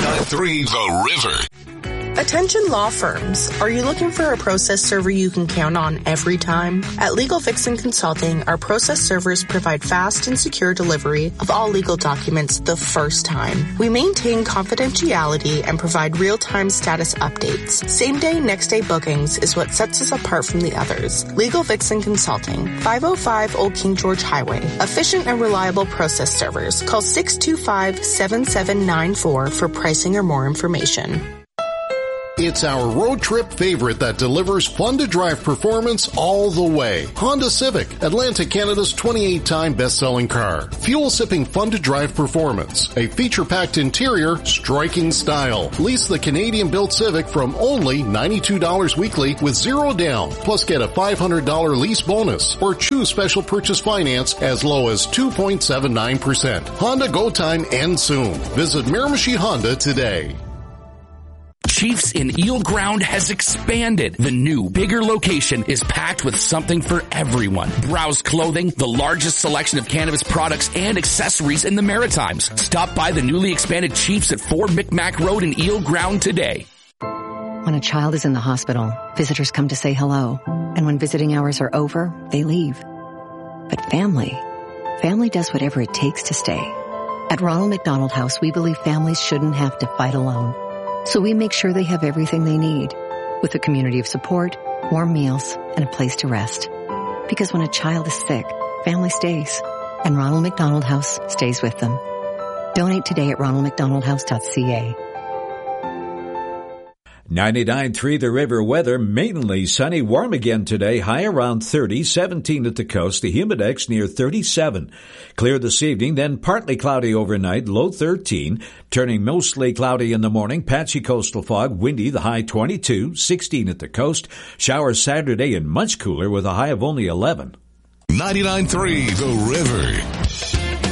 99.3 The River. Attention law firms. Are you looking for a process server you can count on every time? At Legal Vixen Consulting, our process servers provide fast and secure delivery of all legal documents the first time. We maintain confidentiality and provide real-time status updates. Same-day, next-day bookings is what sets us apart from the others. Legal Vixen Consulting, 505 Old King George Highway. Efficient and reliable process servers. Call 625-7794 for pricing or more information. It's our road trip favorite that delivers fun-to-drive performance all the way. Honda Civic, Atlantic Canada's 28-time best-selling car. Fuel-sipping fun-to-drive performance. A feature-packed interior, striking style. Lease the Canadian-built Civic from only $92 weekly with zero down. Plus get a $500 lease bonus. Or choose special purchase finance as low as 2.79%. Honda Go Time ends soon. Visit Miramichi Honda today. Chiefs in Eel Ground has expanded. The new, bigger location is packed with something for everyone. Browse Clothing, the largest selection of cannabis products and accessories in the Maritimes. Stop by the newly expanded Chiefs at 4 Micmac Road in Eel Ground today. When a child is in the hospital, visitors come to say hello. And when visiting hours are over, they leave. But family does whatever it takes to stay. At Ronald McDonald House, we believe families shouldn't have to fight alone. So we make sure they have everything they need, with a community of support, warm meals, and a place to rest. Because when a child is sick, family stays, and Ronald McDonald House stays with them. Donate today at ronaldmcdonaldhouse.ca. 99.3 The River weather, mainly sunny, warm again today, high around 30, 17 at the coast, the humidex near 37. Clear this evening, then partly cloudy overnight, low 13, turning mostly cloudy in the morning, patchy coastal fog, windy, the high 22, 16 at the coast, showers Saturday and much cooler with a high of only 11. 99.3 The River.